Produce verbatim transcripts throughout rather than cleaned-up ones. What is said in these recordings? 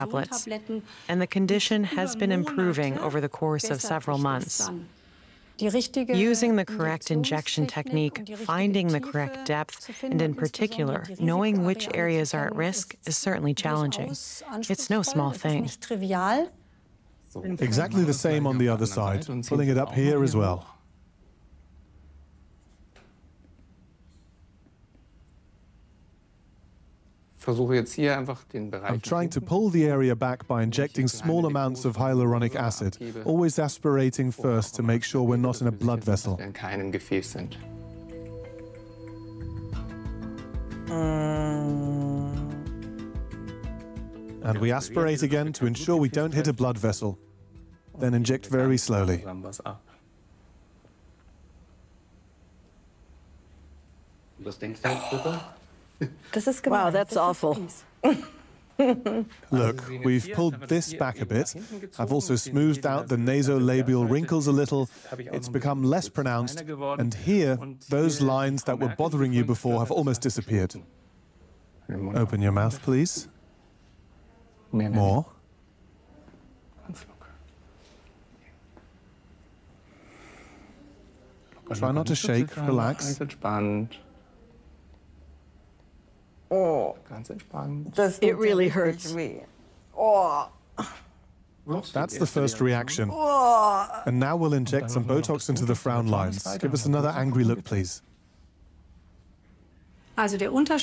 tablets, and the condition has been improving over the course of several months. Using the correct injection technique, finding the correct depth, and in particular, knowing which areas are at risk is certainly challenging. It's no small thing. Exactly the same on the other side, pulling it up here as well. I'm trying to pull the area back by injecting small amounts of hyaluronic acid, always aspirating first to make sure we're not in a blood vessel. And we aspirate again to ensure we don't hit a blood vessel. Then inject very slowly. Wow, that's awful. Look, we've pulled this back a bit. I've also smoothed out the nasolabial wrinkles a little. It's become less pronounced. And here, those lines that were bothering you before have almost disappeared. Open your mouth, please. More. Try not to shake, relax. Oh, it really hurts. Oh. That's the first reaction. And now we'll inject some Botox into the frown lines. Give us another angry look, please. The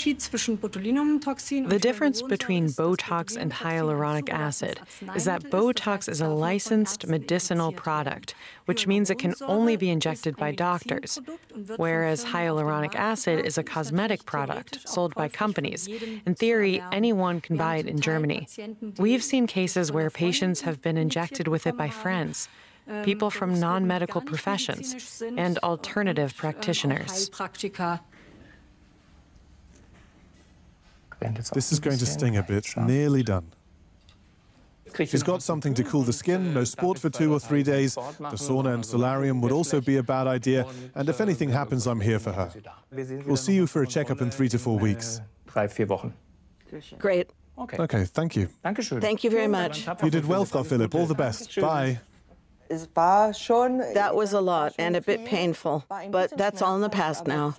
difference between Botox and hyaluronic acid is that Botox is a licensed medicinal product, which means it can only be injected by doctors, whereas hyaluronic acid is a cosmetic product sold by companies. In theory, anyone can buy it in Germany. We've seen cases where patients have been injected with it by friends, people from non-medical professions, and alternative practitioners. This is going to sting a bit. Nearly done. She's got something to cool the skin, no sport for two or three days. The sauna and solarium would also be a bad idea. And if anything happens, I'm here for her. We'll see you for a checkup in three to four weeks. Great. Okay, thank you. Thank you very much. You did well, Frau Philipp. All the best. Bye. That was a lot and a bit painful, but that's all in the past now.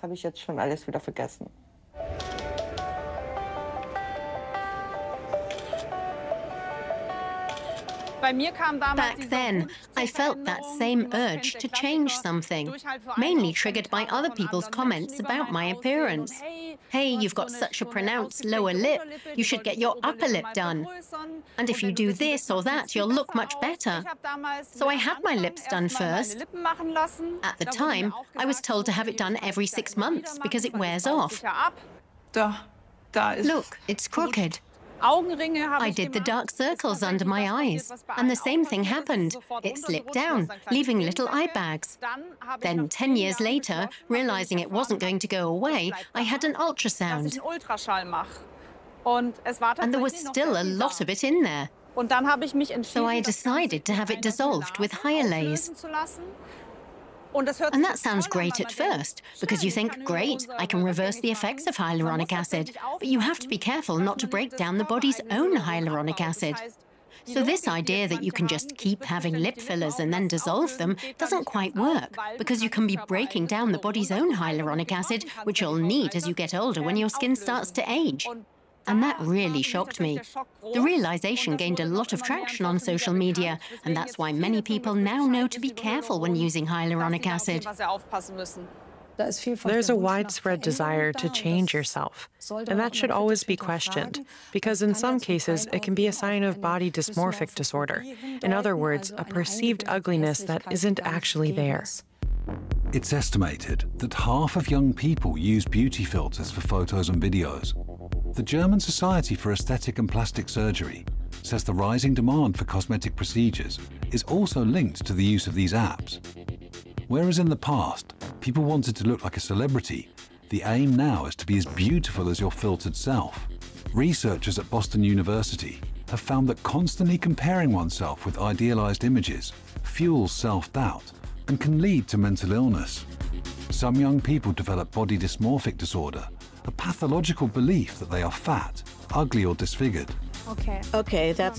Back then, I felt that same urge to change something, mainly triggered by other people's comments about my appearance. Hey, you've got such a pronounced lower lip, you should get your upper lip done. And if you do this or that, you'll look much better. So I had my lips done first. At the time, I was told to have it done every six months because it wears off. Look, it's crooked. I did the dark circles under my eyes, and the same thing happened. It slipped down, leaving little eye bags. Then, ten years later, realizing it wasn't going to go away, I had an ultrasound. And there was still a lot of it in there. So I decided to have it dissolved with Hyalase. And that sounds great at first, because you think, great, I can reverse the effects of hyaluronic acid, but you have to be careful not to break down the body's own hyaluronic acid. So this idea that you can just keep having lip fillers and then dissolve them doesn't quite work, because you can be breaking down the body's own hyaluronic acid, which you'll need as you get older when your skin starts to age. And that really shocked me. The realization gained a lot of traction on social media, and that's why many people now know to be careful when using hyaluronic acid. There's a widespread desire to change yourself, and that should always be questioned, because in some cases it can be a sign of body dysmorphic disorder. In other words, a perceived ugliness that isn't actually there. It's estimated that half of young people use beauty filters for photos and videos. The German Society for Aesthetic and Plastic Surgery says the rising demand for cosmetic procedures is also linked to the use of these apps. Whereas in the past, people wanted to look like a celebrity, the aim now is to be as beautiful as your filtered self. Researchers at Boston University have found that constantly comparing oneself with idealized images fuels self-doubt and can lead to mental illness. Some young people develop body dysmorphic disorder, a pathological belief that they are fat, ugly or disfigured. Okay, that's